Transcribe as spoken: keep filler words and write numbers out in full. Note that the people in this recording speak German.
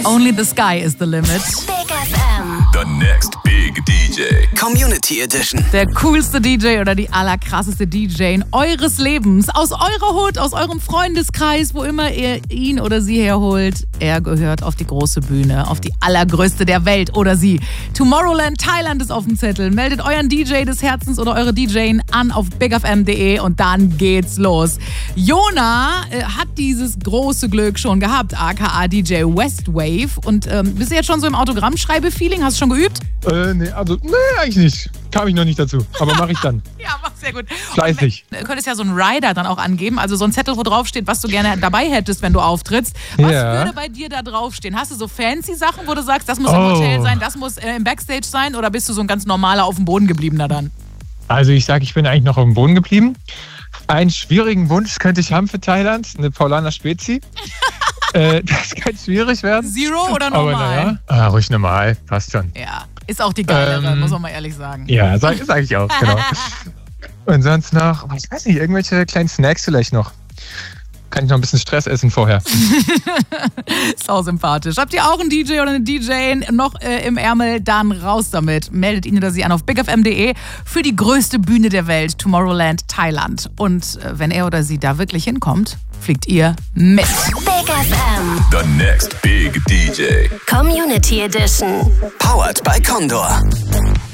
Only the sky is the limit. Big F M. The next big D J. Community Edition. Der coolste D J oder die allerkrasseste D J eures Lebens. Aus eurer Hut, aus eurem Freundeskreis, wo immer ihr ihn oder sie herholt. Er gehört auf die große Bühne, auf die allergrößte der Welt oder sie. Tomorrowland Thailand ist auf dem Zettel. Meldet euren D J des Herzens oder eure D J an auf big f m punkt d e und dann geht's los. Jona äh, hat dieses große Glück schon gehabt, aka D J Westwave. Und ähm, bist du jetzt schon so im Autogrammschreibe-Feeling? Hast du schon geübt? Äh, nee, also, nee, eigentlich nicht. Kam ich noch nicht dazu. Aber mache ich dann. Ja, mach sehr gut. Fleißig. Du könntest ja so einen Rider dann auch angeben, also so ein Zettel, wo drauf steht, was du gerne dabei hättest, wenn du auftrittst. Was Ja. würde bei dir da draufstehen? Hast du so fancy Sachen, wo du sagst, das muss im Oh. Hotel sein, das muss äh, im Backstage sein, oder bist du so ein ganz normaler, auf dem Boden gebliebener dann? Also ich sage, ich bin eigentlich noch auf dem Boden geblieben. Einen schwierigen Wunsch könnte ich haben für Thailand, eine Paulaner Spezi. äh, das kann schwierig werden. Zero oder Aber normal? naja, ah, ruhig normal, passt schon. Ja, ist auch die geilere, Ähm, muss man mal ehrlich sagen. Ja, sag, sag ich auch, genau. Und sonst noch, ich weiß nicht, irgendwelche kleinen Snacks vielleicht noch. Kann ich noch ein bisschen Stress essen vorher. Sau sympathisch. Habt ihr auch einen D J oder eine D J noch äh, im Ärmel? Dann raus damit. Meldet ihn oder sie an auf big f m punkt d e für die größte Bühne der Welt, Tomorrowland Thailand. Und äh, wenn er oder sie da wirklich hinkommt, fliegt ihr mit. Big F M. The next big D J. Community Edition. Powered by Condor.